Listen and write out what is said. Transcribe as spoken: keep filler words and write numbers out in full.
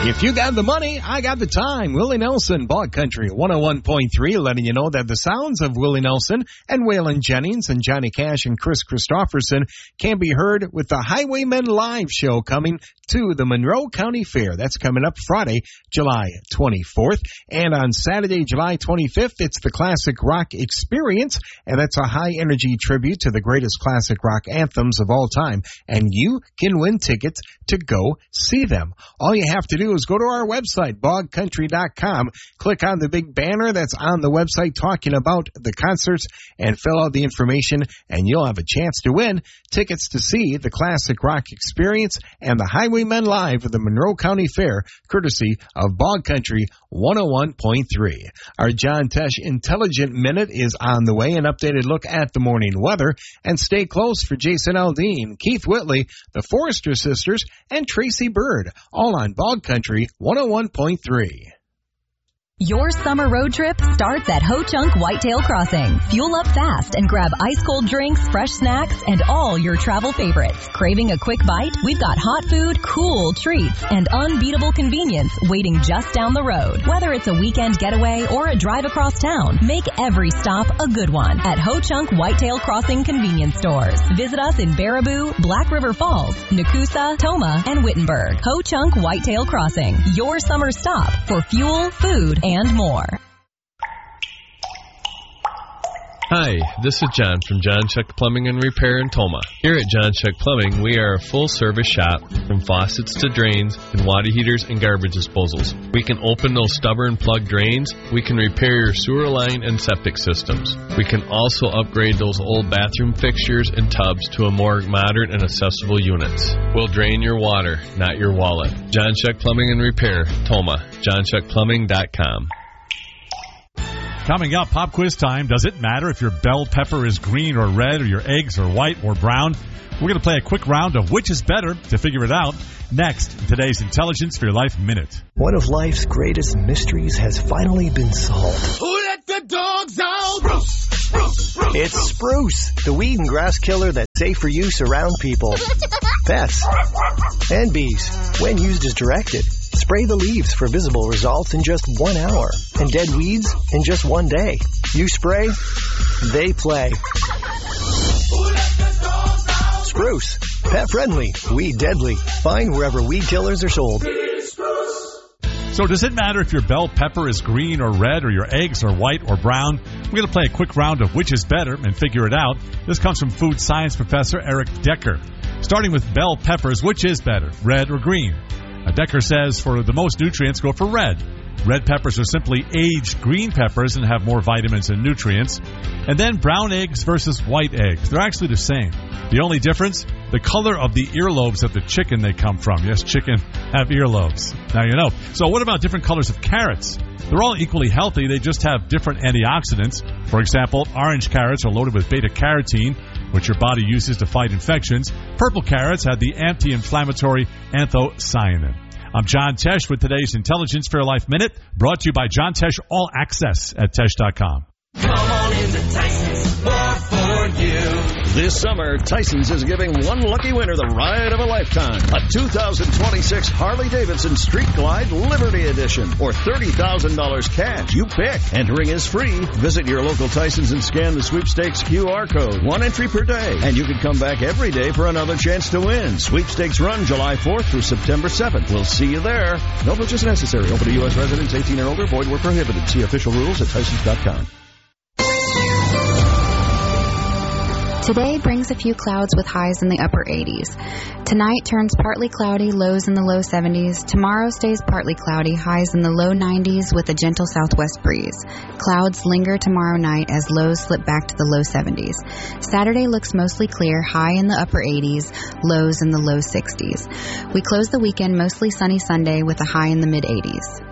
If you got the money, I got the time. Willie Nelson, Bog Country one oh one point three, letting you know that the sounds of Willie Nelson and Waylon Jennings and Johnny Cash and Chris Christopherson can be heard with the Highwaymen Live show coming to the Monroe County Fair. That's coming up Friday, July twenty-fourth. And on Saturday, July twenty-fifth, it's the Classic Rock Experience, and that's a high-energy tribute to the greatest classic rock anthems of all time. And you can win tickets to go see them. All you have to do is go to our website, bog country dot com, click on the big banner that's on the website talking about the concerts, and fill out the information, and you'll have a chance to win tickets to see the Classic Rock Experience and the Highwaymen Live at the Monroe County Fair, courtesy of Bog Country one oh one point three. Our John Tesh Intelligent Minute is on the way, an updated look at the morning weather, and stay close for Jason Aldean, Keith Whitley, the Forrester Sisters, and Tracy Bird, all on Bog Country one oh one point three. Your summer road trip starts at Ho Chunk Whitetail Crossing. Fuel up fast and grab ice-cold drinks, fresh snacks, and all your travel favorites. Craving a quick bite? We've got hot food, cool treats, and unbeatable convenience waiting just down the road. Whether it's a weekend getaway or a drive across town, make every stop a good one at Ho Chunk Whitetail Crossing convenience stores. Visit us in Baraboo, Black River Falls, Nakusa, Toma, and Wittenberg. Ho Chunk Whitetail Crossing, your summer stop for fuel, food, and and more. Hi, this is John from John Chuck Plumbing and Repair in Toma. Here at John Chuck Plumbing, we are a full-service shop from faucets to drains and water heaters and garbage disposals. We can open those stubborn plug drains. We can repair your sewer line and septic systems. We can also upgrade those old bathroom fixtures and tubs to a more modern and accessible units. We'll drain your water, not your wallet. John Chuck Plumbing and Repair, Toma. john chuck plumbing dot com. Coming up, pop quiz time. Does it matter if your bell pepper is green or red, or your eggs are white or brown? We're going to play a quick round of which is better to figure it out. Next, in today's Intelligence for Your Life Minute. One of life's greatest mysteries has finally been solved. Who let the dogs out? Spruce, spruce, spruce, it's Spruce, the weed and grass killer that's safe for use around people, pets, and bees when used as directed. Spray the leaves for visible results in just one hour, and dead weeds in just one day. You spray, they play. Spruce, pet friendly, weed deadly. Find wherever weed killers are sold. So does it matter if your bell pepper is green or red, or your eggs are white or brown? We're going to play a quick round of which is better and figure it out. This comes from food science professor Eric Decker. Starting with bell peppers, which is better, red or green? Uh, Decker says for the most nutrients, go for red. Red peppers are simply aged green peppers and have more vitamins and nutrients. And then brown eggs versus white eggs. They're actually the same. The only difference, the color of the earlobes of the chicken they come from. Yes, chicken have earlobes. Now you know. So what about different colors of carrots? They're all equally healthy. They just have different antioxidants. For example, orange carrots are loaded with beta-carotene, which your body uses to fight infections. Purple carrots have the anti-inflammatory anthocyanin. I'm John Tesh with today's Intelligence for Your Life Minute, brought to you by John Tesh All Access at Tesh dot com. Come on into Tyson's, more for you. This summer, Tyson's is giving one lucky winner the ride of a lifetime. A two thousand twenty-six Harley-Davidson Street Glide Liberty Edition, or thirty thousand dollars cash. You pick. Entering is free. Visit your local Tyson's and scan the sweepstakes Q R code. One entry per day, and you can come back every day for another chance to win. Sweepstakes run July fourth through September seventh. We'll see you there. No purchase necessary. Open to U S residents eighteen and older. Void where prohibited. See official rules at Tysons dot com. Today brings a few clouds with highs in the upper eighties. Tonight turns partly cloudy, lows in the low seventies. Tomorrow stays partly cloudy, highs in the low nineties with a gentle southwest breeze. Clouds linger tomorrow night as lows slip back to the low seventies. Saturday looks mostly clear, high in the upper eighties, lows in the low sixties. We close the weekend mostly sunny Sunday with a high in the mid eighties.